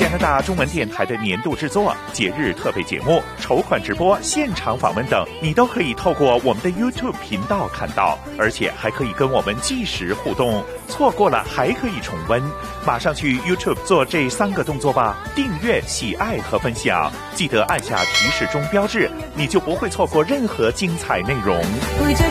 加拿大中文电台的年度制作、节日特别节目、筹款直播、现场访问等，你都可以透过我们的 YouTube 频道看到，而且还可以跟我们即时互动。错过了还可以重温，马上去 YouTube 做这3个动作吧：订阅、喜爱和分享，记得按下提示钟标志，你就不会错过任何精彩内容。